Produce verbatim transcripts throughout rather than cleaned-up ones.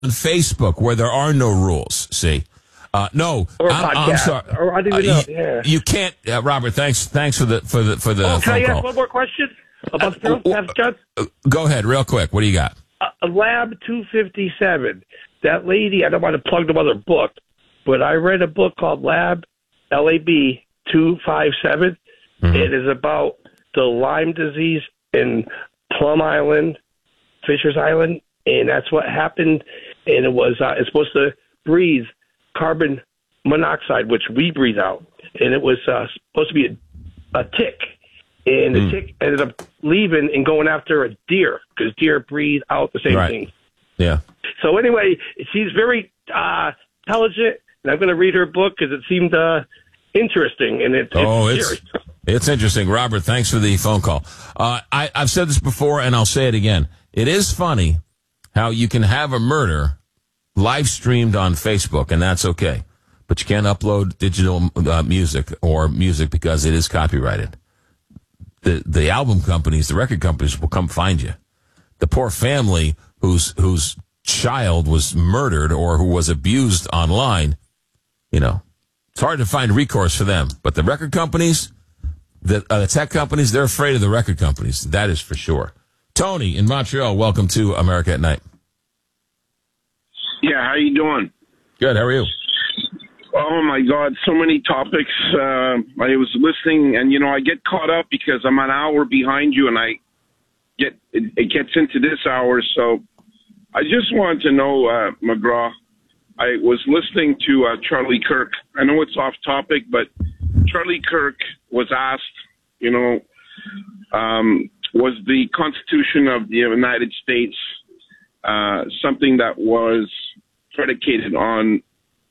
Facebook where there are no rules. See, uh, no, or I'm, I'm sorry. Or I didn't uh, know. You, Yeah. you can't, uh, Robert. Thanks, thanks for the for the for the. Oh, phone can I call. ask one more question about the film? Uh, uh, uh, go ahead, real quick. What do you got? Uh, Lab two fifty-seven. That lady. I don't want to plug the other book, but I read a book called Lab L A B two fifty-seven. Mm-hmm. It is about the Lyme disease in Plum Island, Fisher's Island, and that's what happened. And it was uh, it's supposed to breathe carbon monoxide, which we breathe out, and it was uh, supposed to be a, a tick. And the mm. tick ended up leaving and going after a deer because deer breathe out the same right. thing. Yeah. So anyway, she's very uh, intelligent, and I'm going to read her book because it seemed uh, interesting. And it, it's oh, it's serious. It's interesting, Robert. Thanks for the phone call. Uh, I, I've said this before, and I'll say it again. It is funny how you can have a murder live streamed on Facebook, and that's okay, but you can't upload digital uh, music or music because it is copyrighted. The the album companies, the record companies will come find you. The poor family whose whose child was murdered or who was abused online, you know, it's hard to find recourse for them. But the record companies, the, uh, the tech companies, they're afraid of the record companies. That is for sure. Tony in Montreal, welcome to America at Night. Yeah, how you doing? Good. How are you? Oh, my God, so many topics. Uh, I was listening, and, you know, I get caught up because I'm an hour behind you, and I get it, it gets into this hour. So I just wanted to know, uh, McGraw, I was listening to uh, Charlie Kirk. I know it's off topic, but Charlie Kirk was asked, you know, um, was the Constitution of the United States uh, something that was predicated on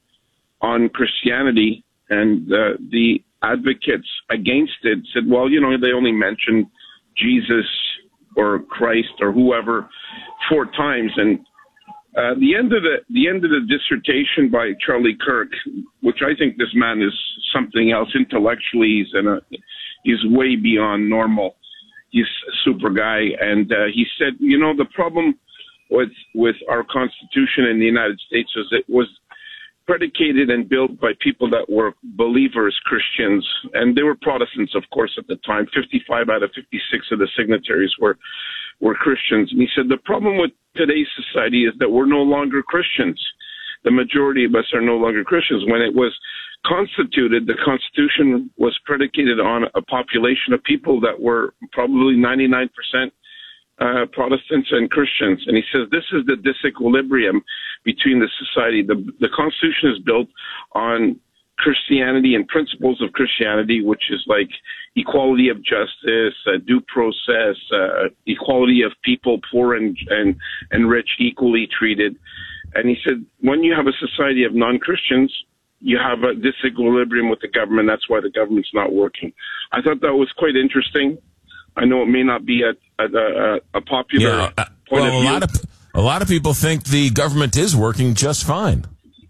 on Christianity, and uh, the advocates against it said, well, you know, they only mentioned Jesus or Christ or whoever four times. And uh, the end of the the end of the dissertation by Charlie Kirk, which I think this man is something else intellectually, he's in a, he's way beyond normal. He's a super guy, and uh, he said, you know, the problem with with our Constitution in the United States is it was predicated and built by people that were believers, Christians, and they were Protestants, of course, at the time. fifty-five out of fifty-six of the signatories were were Christians. And he said the problem with today's society is that we're no longer Christians. The majority of us are no longer Christians. When it was constituted, the Constitution was predicated on a population of people that were probably ninety-nine percent Uh, Protestants and Christians. And he says this is the disequilibrium between the society. The, the Constitution is built on Christianity and principles of Christianity, which is like equality of justice, uh, due process, uh, equality of people, poor and, and, and rich, equally treated. And he said when you have a society of non-Christians, you have a disequilibrium with the government. That's why the government's not working. I thought that was quite interesting. I know it may not be a a, a, a popular yeah, uh, point well, of view. a lot of a lot of people think the government is working just fine.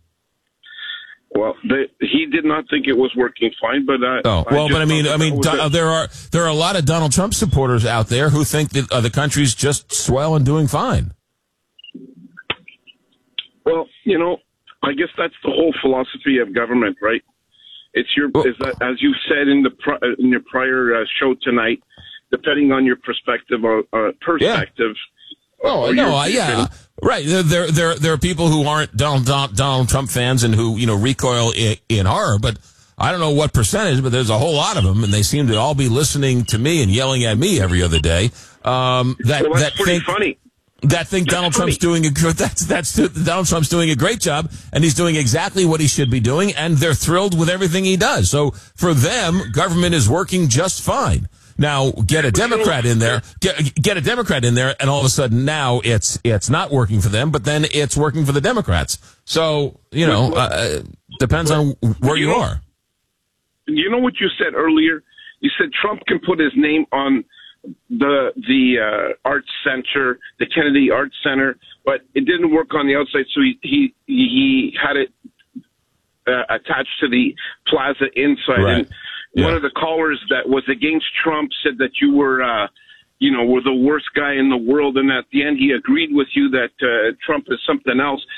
Well, they, he did not think it was working fine, but uh, oh well, I but I mean, I mean, do, there are there are a lot of Donald Trump supporters out there who think that uh, the country's just swell and doing fine. Well, you know, I guess that's the whole philosophy of government, right? It's your, well, is that, as you said in the in your prior uh, show tonight. Depending on your perspective or uh, perspective. Yeah. Oh no, uh, yeah, right. There, there, there, there are people who aren't Donald, Donald Trump fans and who you know recoil in, in horror. But I don't know what percentage, but there's a whole lot of them, and they seem to all be listening to me and yelling at me every other day. Um, that well, that's that pretty think, funny. That think that's Donald funny. Trump's doing a good. That's that's Donald Trump's doing a great job, and he's doing exactly what he should be doing, and they're thrilled with everything he does. So for them, government is working just fine. Now get a Democrat in there, get, get a Democrat in there, and all of a sudden now it's it's not working for them, but then it's working for the Democrats. So you know, uh, depends on where you are. You know what you said earlier? You said Trump can put his name on the the uh, Arts Center, the Kennedy Arts Center, but it didn't work on the outside, so he he he had it uh, attached to the plaza inside. Right. And yeah. one of the callers that was against Trump said that you were uh, you know, were the worst guy in the world. And at the end, he agreed with you that uh, Trump is something else.